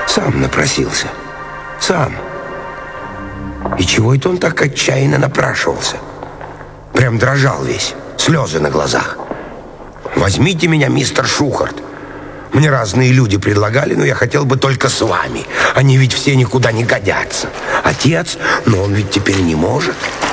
Сам напросился. Сам. И чего это он так отчаянно напрашивался? Прям дрожал весь, слезы на глазах. «Возьмите меня, мистер Шухарт. Мне разные люди предлагали, но я хотел бы только с вами. Они ведь все никуда не годятся. Отец, но он ведь теперь не может».